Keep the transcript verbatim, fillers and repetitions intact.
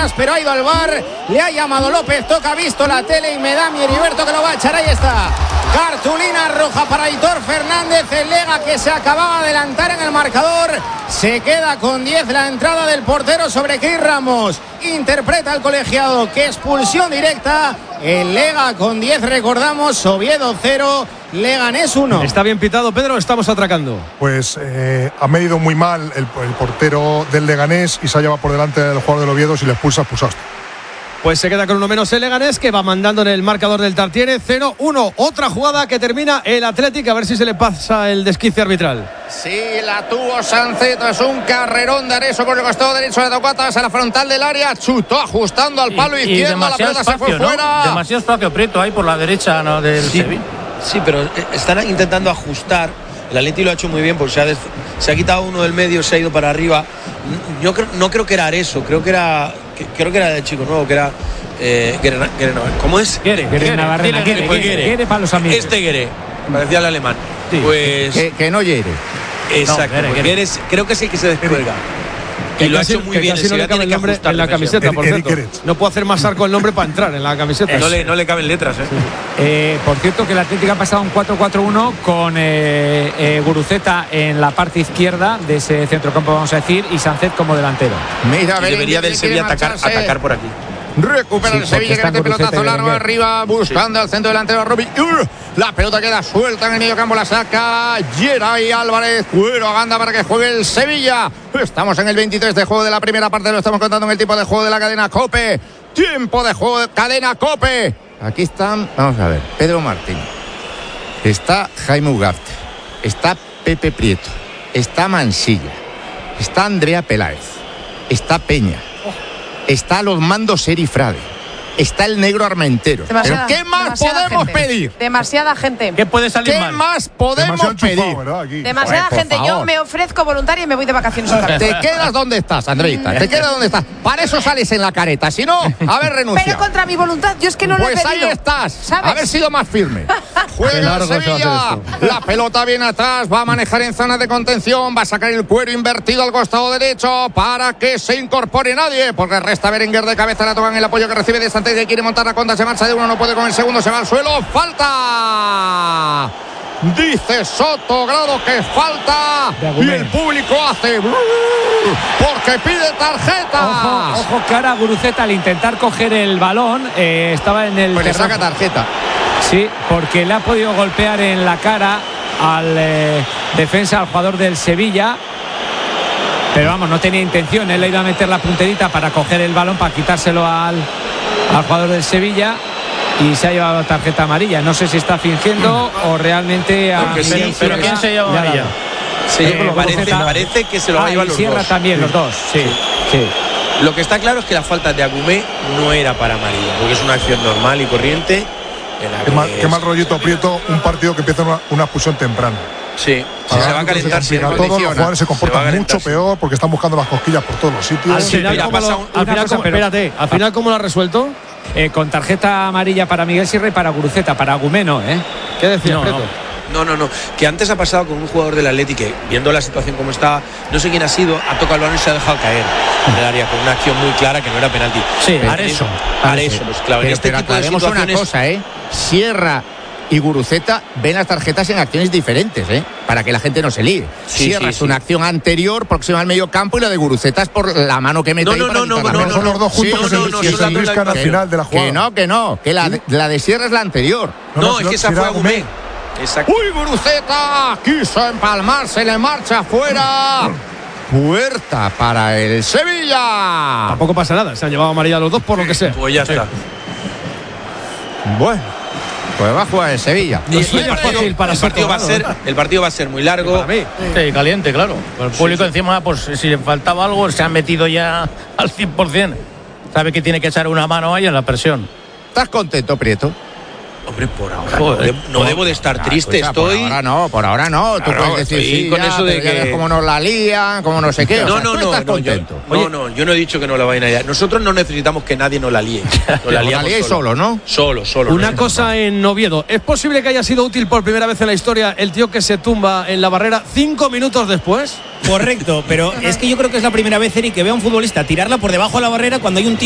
Cadenas, pero ha ido al V A R, le ha llamado López, toca, ha visto la tele y me da mi Heriberto que lo va a echar. Ahí está, cartulina roja para Aitor Fernández. El Lega, que se acababa de adelantar en el marcador, se queda con diez. La entrada del portero sobre Cris Ramos. Interpreta el colegiado que expulsión directa. El Lega con diez, recordamos. Oviedo cero, Leganés uno. ¿Está bien pitado, Pedro, o estamos atracando? Pues eh, ha medido muy mal el, el portero del Leganés y se ha llevado por delante del jugador del Oviedo. Si le expulsa, expulsaste. Pues se queda con uno menos el Leganés, que va mandando en el marcador del Tartiere. Cero uno. Otra jugada que termina el Athletic, a ver si se le pasa el desquicie arbitral. Sí, la tuvo Sánchez, es un carrerón de Areso por el costado derecho de Tocuatas a la frontal del área, chutó ajustando al palo y, izquierdo, y la pelota espacio, se fue, ¿no?, fuera. Demasiado espacio, Prieto, ahí por la derecha, ¿no?, del sí, Sevilla. Sí, pero están intentando ajustar. El Atleti lo ha hecho muy bien porque se ha, des, se ha quitado uno del medio, se ha ido para arriba. Yo creo, no creo que era Areso, creo que era que, creo que era el chico nuevo, que era eh, Guere, Guere, ¿cómo es? Guere, Guere Navarrete, Guere, Guere, Guere para los amigos. Este Guere, parecía el alemán. Sí. Pues que, que no Guere. Exacto, no, Guere, Guere es, creo que sí que se descuelga. Que y lo casi, ha hecho muy que bien. Casi no le cabe el nombre en la camiseta, por cierto. No puedo hacer más arco el nombre para entrar en la camiseta. Eh, no, le, no le caben letras, ¿eh? Sí. eh por cierto, que el Atlético ha pasado un cuatro cuatro uno con eh, eh, Guruceta en la parte izquierda de ese centrocampo, vamos a decir, y Sánchez como delantero. Mira, y debería del Sevilla atacar, atacar por aquí. Recupera sí, el Sevilla, que mete pelotazo largo arriba, buscando sí. al centro delantero a Rubi. Uh, la pelota queda suelta en el medio campo, la saca Geray Álvarez. Cuero a Ganda para que juegue el Sevilla. Estamos en el veintitrés de juego de la primera parte, lo estamos contando en el tiempo de juego de la cadena COPE. Tiempo de juego de cadena COPE. Aquí están, vamos a ver, Pedro Martín. Está Jaime Ugarte. Está Pepe Prieto. Está Mansilla. Está Andrea Peláez. Está Peña. Está los mandos Eri Frade. Está el negro Armentero. Demasiada, ¿Pero qué más podemos gente. pedir? Demasiada gente. ¿Qué puede salir ¿Qué mal? más podemos pedir? Chupado, Demasiada Joder, gente. favor. Yo me ofrezco voluntaria y me voy de vacaciones otra vez. Te quedas donde estás, Andreita. Te quedas donde estás. Para eso sales en la careta. Si no, haber renunciado. Pero contra mi voluntad. Yo es que no pues lo he pedido. Pues ahí estás. ¿Sabes? Haber sido más firme. Juega el Sevilla. La pelota viene atrás. Va a manejar en zona de contención. Va a sacar el cuero invertido al costado derecho para que se incorpore nadie. Porque resta Berenguer de cabeza. La tocan el apoyo que recibe de Sánchez, que quiere montar la contra. Se marcha de uno, no puede con el segundo, se va al suelo. ¡Falta! Dice Soto Grado que falta. Y el público hace porque pide tarjeta. Ojo, ojo que ahora Guruceta, al intentar coger el balón, eh, estaba en el. Pues le saca tarjeta. Sí, porque le ha podido golpear en la cara al eh, defensa, al jugador del Sevilla. Pero vamos, no tenía intención. Él le iba a meter la punterita para coger el balón, para quitárselo al, al jugador del Sevilla. Y se ha llevado tarjeta amarilla. No sé si está fingiendo o realmente ha, sí, pero, pero ¿quién se lleva amarilla? Sí, eh, parece, parece que se lo va ah, a llevar y los Sierra dos. también, sí. los dos. Sí, sí. Lo que está claro es que la falta de Agumé no era para amarilla, porque es una acción normal y corriente. Qué mal, qué mal rollito, Prieto, un partido que empieza una, una expulsión temprana. Sí, si se va a calentar se todos los jugadores se comportan se mucho peor porque están buscando las cosquillas por todos los sitios. Al final, ¿cómo lo, un, al final cosa, ¿cómo, espérate, al final ¿cómo lo ha resuelto? Eh, con tarjeta amarilla para Miguel Sierra y para Guruceta, para Agumeno, ¿eh? ¿Qué decías, no, Prieto? No, no, no, que antes ha pasado con un jugador del Atleti que, viendo la situación como está, no sé quién ha sido, ha tocado el balón y se ha dejado caer en el área con una acción muy clara que no era penalti. Sí, Areso. Areso, pues claro, pero, en este pero tipo de situaciones... una cosa, ¿eh? Sierra y Guruceta ven las tarjetas en acciones diferentes, ¿eh? Para que la gente no se líe. Sí, Sierra sí, es sí. una acción anterior, próxima al medio campo, y la de Guruceta es por la mano que mete. No, ahí no, para no, no, quitar no, la no, mano. Son los dos juntos Sí, que no, se, no, que no, se no, enliscan no, al final de la jugada. Que no, que no, que la, la de Sierra es la anterior. No, no, no es que esa fue Agumé. Exacto. ¡Uy, Guruceta! Quiso empalmar, se le marcha afuera. Puerta para el Sevilla. Tampoco pasa nada, se han llevado amarilla los dos por lo que sea. Pues ya está. Sí. Bueno, pues va a jugar el Sevilla. Y, y el partido, el partido va a ser, el partido va a ser muy largo. Para mí, sí, caliente, claro. El público sí, sí. encima, pues si le faltaba algo, se ha metido ya al cien por ciento. Sabe que tiene que echar una mano ahí en la presión. ¿Estás contento, Prieto? Hombre, por ahora no, de, no debo de estar triste, escucha, estoy... Por ahora no, por ahora no. Tú claro, puedes decir sí, con ya, eso de que... como nos la lían, como no sé qué. No, o sea, no, ¿tú no, estás no, contento? Yo, no, no, yo no he dicho que no la vayan a liar. Nosotros no necesitamos que nadie nos la líe. Nos la liamos liéis solo, ¿no? Solo, solo. Una no cosa en Oviedo. ¿Es posible que haya sido útil por primera vez en la historia el tío que se tumba en la barrera cinco minutos después? Correcto, pero es que yo creo que es la primera vez, Eric, que veo a un futbolista tirarla por debajo de la barrera cuando hay un tío